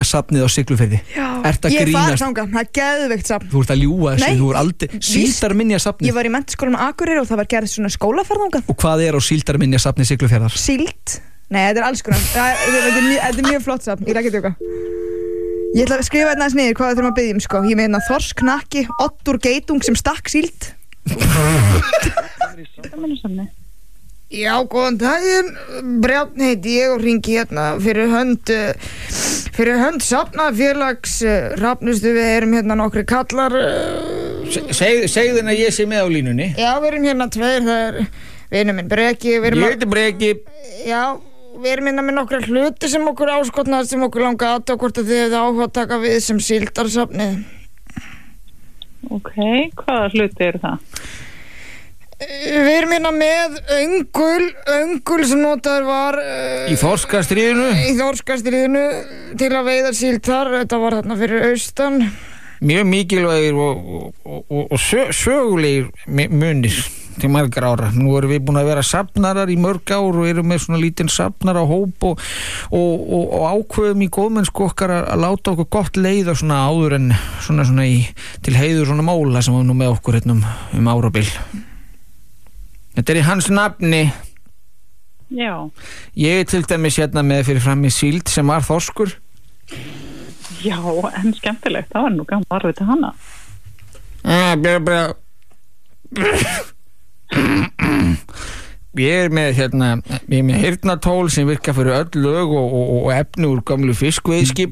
safnið á Siglufirði? Ertu að grínast? Ég farið þangað, það geðveikt safn. Þú ert að ljúga þessu, þú ert aldrei Síldarminjasafnið. Ég var í menntaskólanum á Akureyri og það var gerð svona skólaferð þangað. Og hvað á Síldarminjasafnið Siglufjarðar? Síld? Nei, þetta alls konar. Þetta mjög flott safn, ég ekki tjóka. Ég ætla að skrifa þetta aðeins niður hvað við þurfum að biðja sko. Ég meina þorsk, knakki, oddur, geitung sem stakk síld. Já, góðan daginn, Brjánn heiti ég og hringi hérna fyrir hönd safnafélags Hrafnistu, við erum hérna nokkri kallar. Segðu henni að ég sé með á línunni. Já, við erum hérna tveir, það er vinur minn Breki. Ég heiti Breki. Já, við erum hérna með nokkra hluti sem okkur áskotnaðist sem okkur langa að hvort að þið hefðu áhuga að taka við sem síldarsafnið. Ok, hvaða hluti eru það? Við erum hérna með öngul sem notaður var Í þorskastríðinu til að veiða síld þar. Þetta var þarna fyrir austan. Mjög mikilvægir og sögulegir munir til margar ára. Nú erum við búin að vera safnarar í mörg ár og erum með svona lítinn safnara hóp og ákveðum í góðmennsku okkar að láta okkur gott leiða svona áður en svona til heiður svona móla sem var nú með okkur hérna árabil. Þetta í hans nafni. Já. Ég til dæmis hérna með fyrir fram í síld sem var þorskur. Já, en skemmtilegt. Það var nú gaman að vita hana. Ég er með heyrnartól sem virka fyrir öll lög og efni úr gamlu fiskveiðskip.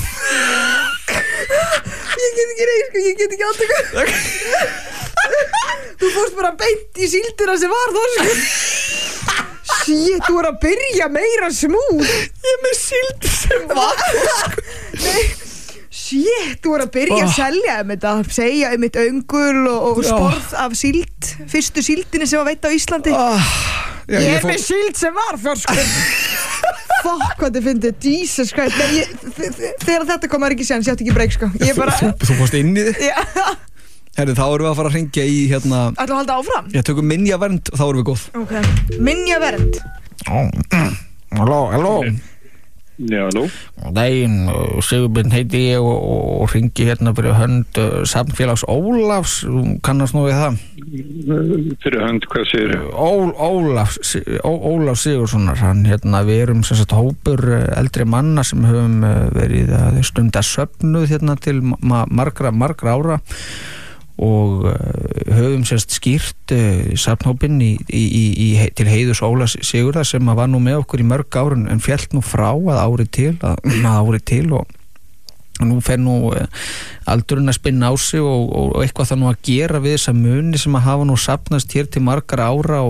Ég get ekki átöku. Þú fórst bara beint í síldina sem var þorskur. Shit, þú að byrja meira smúð. Ég er með síld sem var þorskur. Nei, shit, þú að byrja að selja þetta, segja mitt öngul og sporð af síld, fyrstu síldinni sem var veitt á Íslandi. Ég er með síld sem var þorskur. Fuck, hvað þið fyndið, Jesus Christ. Þegar þetta kom ekki séns, ég átti ekki breyk sko. Þú fórst inn í þið? Já. Herri, þá erum við að fara að hringja í hérna. Ætlum að halda áfram? Ég tökum minjavernd og þá erum við góð. Ok, minjavernd. Halló. Já, halló. Dæin, Sigurbjörn heiti ég og hringi hérna fyrir hönd Safnfélags Ólafs, kannast nú við það? Fyrir hönd, hvað segir þið? Ólaf Sigurssonar, hann hérna, við erum sem sagt hópur eldri manna sem höfum verið að stunda söfnuð hérna til margra ára og höfum sérst skýrt safnhópinn til heiðurs Ólafs Sigurðar sem var nú með okkur í mörg ár en fjallt nú frá að ári til og nú fer nú aldurinn að spinna á sig og eitthvað það nú að gera við þessa muni sem að hafa nú safnast hér til margar ára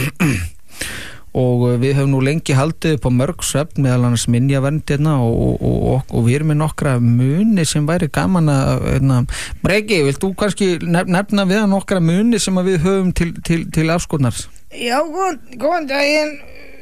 og við höfum nú lengi haldið upp á mörg söfn meðal annars minjavernd hérna og við erum með nokkra muni sem væri gaman að Breki, vilt þú kannski nefna við nokkra muni sem að við höfum til afskotnars? Já, góðan daginn.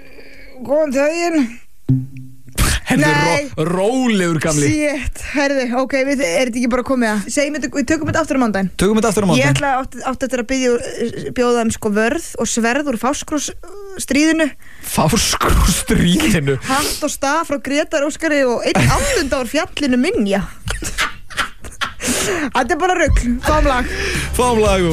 Herðu, rólegur gamli. Shit, herðu, ok, er þetta ekki bara komið að segjum þetta, við tökum þetta aftur á mándaginn. Ég ætla átt eftir að bjóða sko vörð og sverð úr Fáskrússtríðinu. Fáskrússtríðinu? Hatt og staf frá Grétar Óskari og 1/8 úr fjallinu Minja. Þetta bara rugl, fáum lag.